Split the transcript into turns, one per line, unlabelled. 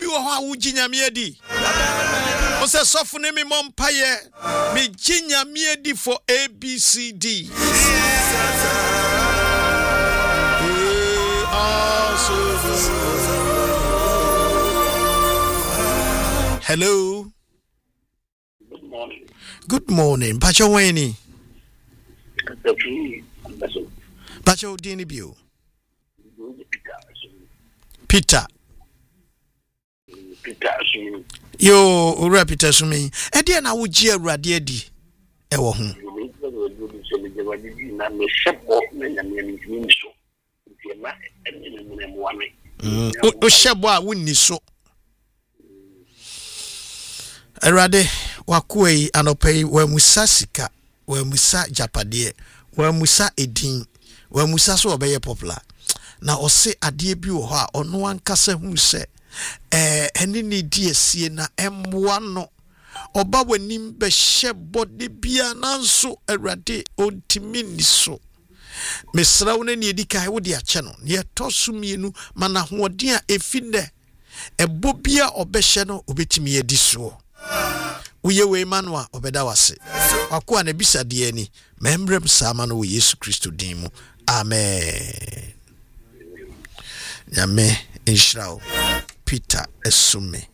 wo ho a wo ginyame adi o se sofo ne me mompaye me ginyame adi for ABCD hello good morning Pacho Weni Pacho Dini Bio Peter yo ura Peter sumi e dia na wo gi awurade adi e wo ho o shebo a wonni so awurade wakoe anopai wa musa sika wa musa japade wa musa edin wa musa so obeye popular na ose ade bi wo ho a ono ankasa hu se eni ni die sie na emwa no oba wanim be hyebode bia nanso awurade ontimi ni so mesra wo na ne edikai wo de ache no ye tosumienu mana hoden a efinde ebo bia obehye no obetimi edi so uye we manwa obeda wase akwa na bisa de ani membrem sama no Yesu Kristo din mu amen Yame Israel Peter Esume